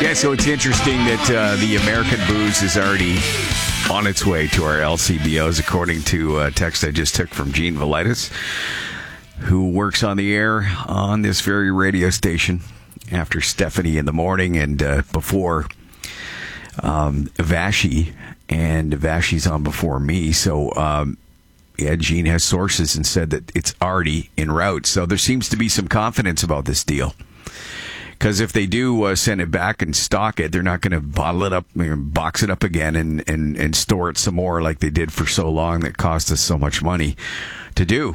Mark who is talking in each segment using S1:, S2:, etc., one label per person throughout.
S1: Yeah, so it's interesting that the American booze is already on its way to our LCBOs, according to a text I just took from Gene Velitis, who works on the air on this very radio station after Stephanie in the morning and before Vashi, and Vashi's on before me. So, yeah, Gene has sources and said that it's already en route. So there seems to be some confidence about this deal. Because if they do send it back and stock it, they're not going to bottle it up, box it up again and store it some more like they did for so long that cost us so much money to do.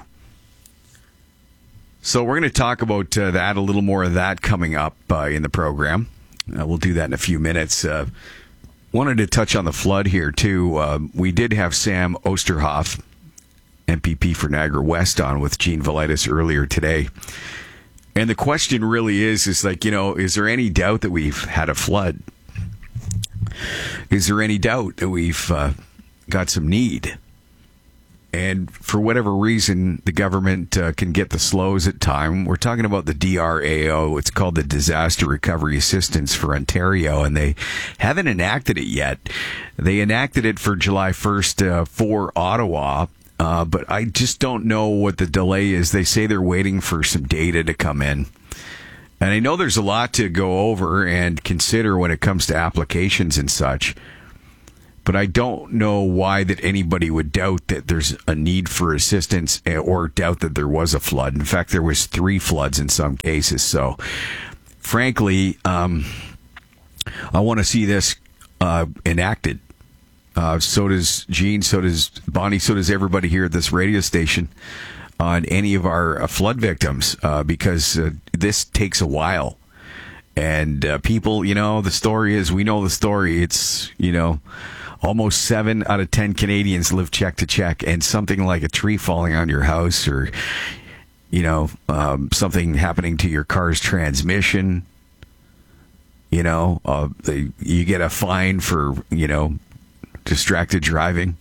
S1: So we're going to talk about that, a little more of that coming up in the program. We'll do that in a few minutes. Wanted to touch on the flood here, too. We did have Sam Osterhoff, MPP for Niagara West, on with Gene Velitis earlier today. And the question really is like, is there any doubt that we've had a flood? Is there any doubt that we've got some need? And for whatever reason, the government can get the slows at time. We're talking about the DRAO. It's called the Disaster Recovery Assistance for Ontario, and they haven't enacted it yet. They enacted it for July 1st for Ottawa. But I just don't know what the delay is. They say they're waiting for some data to come in. And I know there's a lot to go over and consider when it comes to applications and such. But I don't know why that anybody would doubt that there's a need for assistance or doubt that there was a flood. In fact, there was 3 floods in some cases. So, frankly, I want to see this enacted. So does Gene, so does Bonnie, so does everybody here at this radio station on any of our flood victims, because this takes a while. And people, the story is, we know the story. It's, almost 7 out of 10 Canadians live check to check, and something like a tree falling on your house or, something happening to your car's transmission, you get a fine for, distracted driving,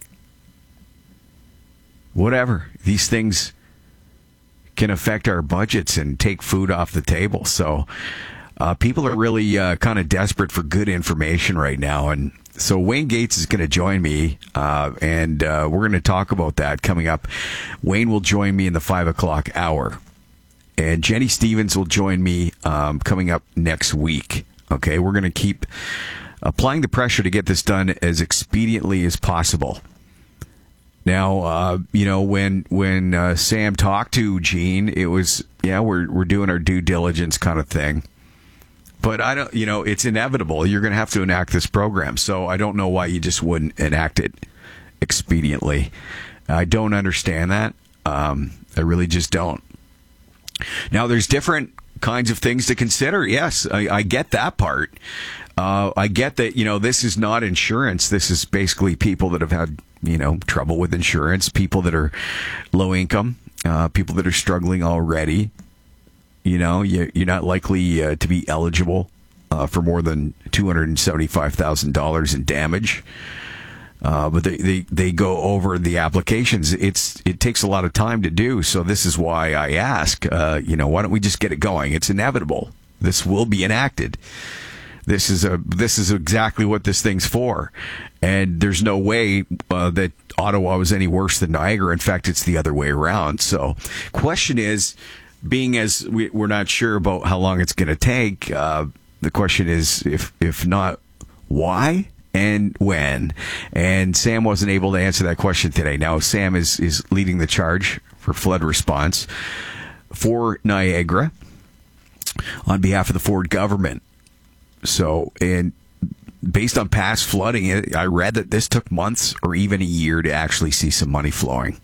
S1: whatever. These things can affect our budgets and take food off the table. So people are really kind of desperate for good information right now. And so Wayne Gates is going to join me, and we're going to talk about that coming up. Wayne will join me in the 5 o'clock hour, and Jenny Stevens will join me coming up next week. Okay, we're going to keep applying the pressure to get this done as expediently as possible. Now, when Sam talked to Gene, it was, we're doing our due diligence kind of thing. But I don't, it's inevitable. You're going to have to enact this program. So I don't know why you just wouldn't enact it expediently. I don't understand that. I really just don't. Now, there's different kinds of things to consider. Yes, I get that part. I get that, this is not insurance. This is basically people that have had, trouble with insurance, people that are low income, people that are struggling already. You're not likely to be eligible for more than $275,000 in damage. But they go over the applications. It takes a lot of time to do. So this is why I ask, why don't we just get it going? It's inevitable. This will be enacted. This is exactly what this thing's for. And there's no way that Ottawa was any worse than Niagara. In fact, it's the other way around. So question is, being as we're not sure about how long it's going to take, the question is, if not, why and when? And Sam wasn't able to answer that question today. Now, Sam is leading the charge for flood response for Niagara on behalf of the Ford government. So, and based on past flooding, I read that this took months or even a year to actually see some money flowing.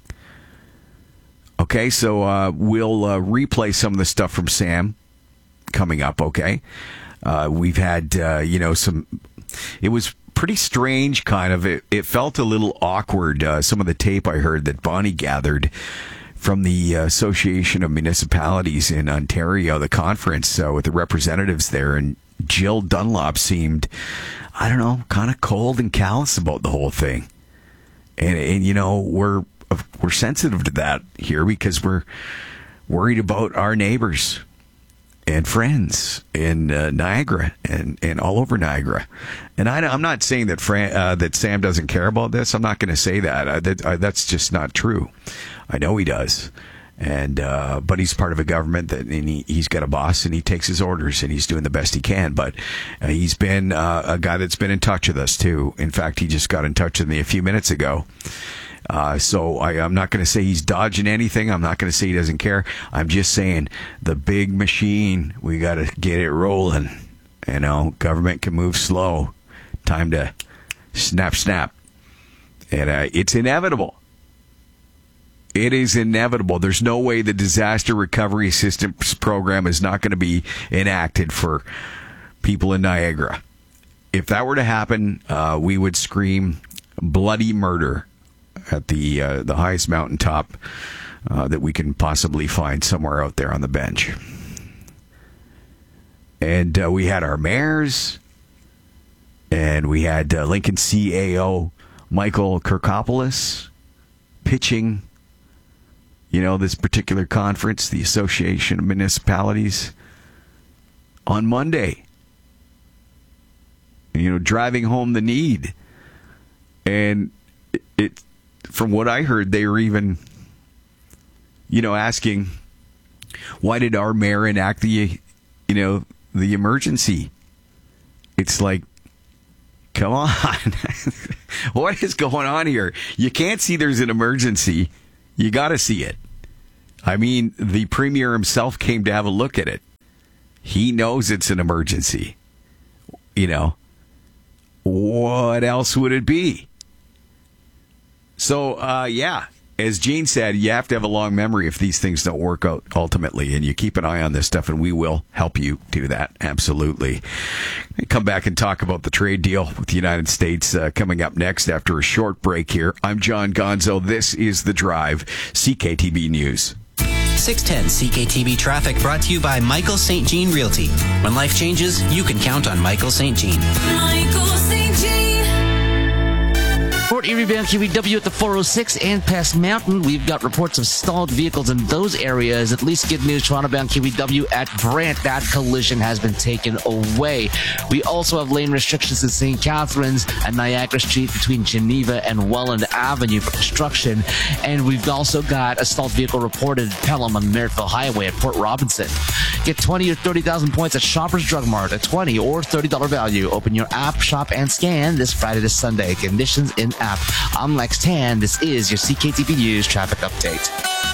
S1: Okay, so we'll replay some of the stuff from Sam coming up, okay? We've had, some... It was pretty strange, kind of. It felt a little awkward, some of the tape I heard that Bonnie gathered from the Association of Municipalities in Ontario, the conference with the representatives there, and Jill Dunlop seemed, I don't know, kind of cold and callous about the whole thing. And we're sensitive to that here because we're worried about our neighbors. and friends in Niagara and all over Niagara. And I'm not saying that that Sam doesn't care about this. I'm not going to say that. That's just not true. I know he does. And but he's part of a government that and he's got a boss and he takes his orders and he's doing the best he can. But he's been a guy that's been in touch with us too. In fact, he just got in touch with me a few minutes ago. So I'm not going to say he's dodging anything. I'm not going to say he doesn't care. I'm just saying the big machine, we got to get it rolling. You know, government can move slow. Time to snap. And it's inevitable. It is inevitable. There's no way the disaster recovery assistance program is not going to be enacted for people in Niagara. If that were to happen, we would scream bloody murder at the highest mountaintop that we can possibly find somewhere out there on the bench. And we had our mayors, and we had Lincoln CAO Michael Kirkopoulos pitching, this particular conference, the Association of Municipalities, on Monday. Driving home the need. And it from what I heard, they were even, asking, why did our mayor enact the emergency? It's like, come on. What is going on here? You can't see there's an emergency. You got to see it. I mean, the premier himself came to have a look at it. He knows it's an emergency. What else would it be? So, as Gene said, you have to have a long memory if these things don't work out ultimately, and you keep an eye on this stuff, and we will help you do that. Absolutely. We come back and talk about the trade deal with the United States coming up next after a short break here. I'm John Gonzo. This is The Drive, CKTB News.
S2: 610 CKTB Traffic brought to you by Michael St. Jean Realty. When life changes, you can count on Michael St. Jean.
S3: Michael St. Jean.
S4: Port Erie bound QEW at the 406 and past Mountain. We've got reports of stalled vehicles in those areas. At least good news, Toronto bound QEW at Brant. That collision has been taken away. We also have lane restrictions in St. Catharines and Niagara Street between Geneva and Welland Avenue for construction. And we've also got a stalled vehicle reported at Pelham on the Merrittville Highway at Port Robinson. Get 20 or 30,000 points at Shoppers Drug Mart at $20 or $30 value. Open your app, shop, and scan this Friday to Sunday. Conditions in app. I'm Lex Tan. This is your CKTB News traffic update.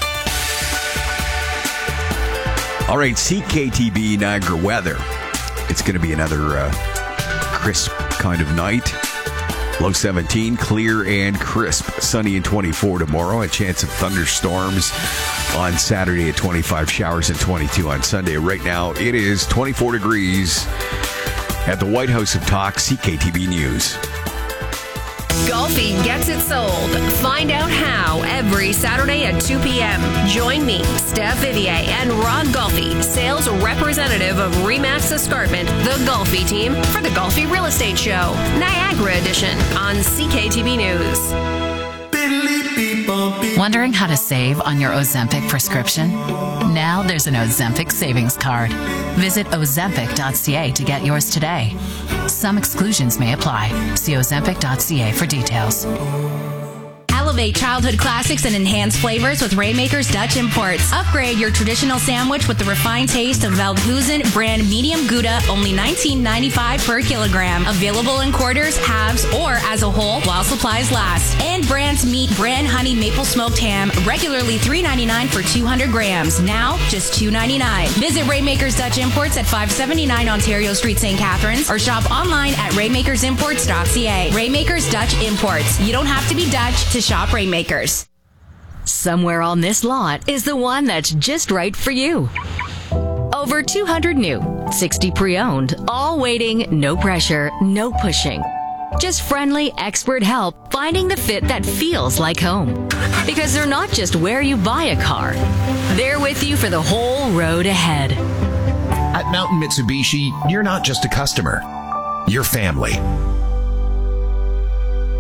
S1: All right, CKTB Niagara weather. It's going to be another crisp kind of night. Low 17, clear and crisp. Sunny and 24 tomorrow. A chance of thunderstorms on Saturday at 25. Showers and 22 on Sunday. Right now, it is 24 degrees at the White House of Talk, CKTB News.
S5: Golfi gets it sold. Find out how every Saturday at 2 p.m. Join me, Steph Vivier, and Rod Golfi, sales representative of Remax Escarpment, the Golfi team, for the Golfi Real Estate Show, Niagara Edition on CKTB News.
S6: Wondering how to save on your Ozempic prescription? Now there's an Ozempic savings card. Visit Ozempic.ca to get yours today. Some exclusions may apply. See Ozempic.ca for details.
S7: Elevate childhood classics and enhance flavors with Rainmakers Dutch Imports. Upgrade your traditional sandwich with the refined taste of Veldhuizen brand medium Gouda, only $19.95 per kilogram. Available in quarters, halves, or as a whole while supplies last. And Brand's Meat brand honey maple smoked ham, regularly $3.99 for 200 grams. Now just $2.99. Visit Rainmakers Dutch Imports at 579 Ontario Street, St. Catharines, or shop online at RainmakersImports.ca. Rainmakers Dutch Imports. You don't have to be Dutch to shop Rainmakers.
S8: Somewhere on this lot is the one that's just right for you. Over 200 new, 60 pre-owned, all waiting, no pressure, no pushing. Just friendly, expert help finding the fit that feels like home. Because they're not just where you buy a car. They're with you for the whole road ahead.
S9: At Mountain Mitsubishi, you're not just a customer. You're family.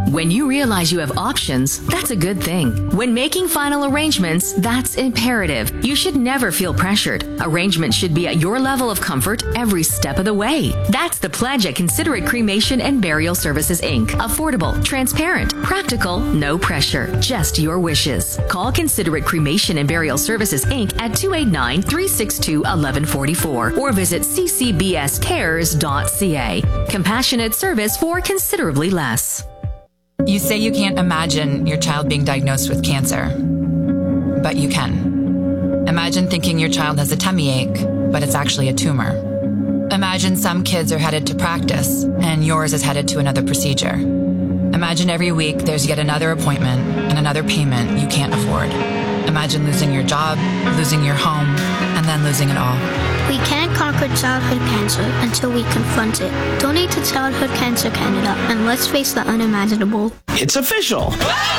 S8: When you realize you have options, that's a good thing. When making final arrangements, that's imperative. You should never feel pressured. Arrangements should be at your level of comfort every step of the way. That's the pledge at Considerate Cremation and Burial Services, Inc. Affordable, transparent, practical, no pressure, just your wishes. Call Considerate Cremation and Burial Services, Inc. at 289-362-1144 or visit ccbscares.ca. Compassionate service for considerably less.
S10: You say you can't imagine your child being diagnosed with cancer, but you can. Imagine thinking your child has a tummy ache, but it's actually a tumor. Imagine some kids are headed to practice, and yours is headed to another procedure. Imagine every week there's yet another appointment and another payment you can't afford. Imagine losing your job, losing your home, and then losing it all.
S11: We can't conquer childhood cancer until we confront it. Donate to Childhood Cancer Canada and let's face the unimaginable.
S12: It's official!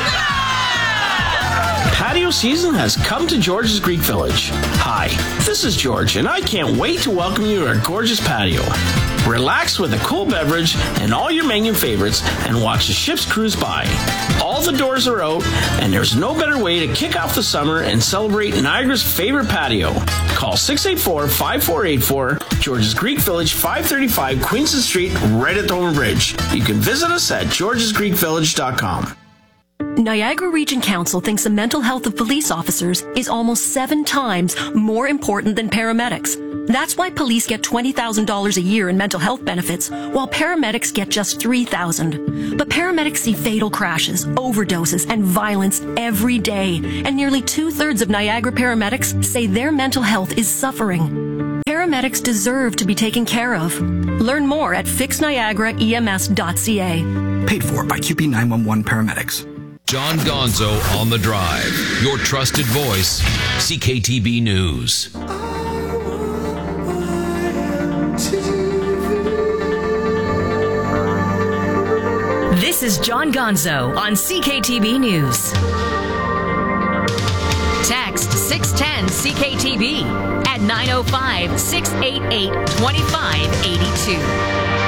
S12: Patio season has come to George's Greek Village. Hi, this is George, and I can't wait to welcome you to our gorgeous patio. Relax with a cool beverage and all your menu favorites and watch the ships cruise by. All the doors are out, and there's no better way to kick off the summer and celebrate Niagara's favorite patio. Call 684-5484, George's Greek Village, 535 Queenston Street, right at Dover Bridge. You can visit us at georgesgreekvillage.com.
S13: Niagara Region Council thinks the mental health of police officers is almost 7 times more important than paramedics. That's why police get $20,000 a year in mental health benefits, while paramedics get just $3,000. But paramedics see fatal crashes, overdoses, and violence every day, and nearly 2/3 of Niagara paramedics say their mental health is suffering. Paramedics deserve to be taken care of. Learn more at fixniagaraems.ca.
S9: Paid for by QP 911 Paramedics.
S14: John Gonzo on the Drive, your trusted voice, CKTB News.
S8: This is John Gonzo on CKTB News. Text 610-CKTB at 905-688-2582.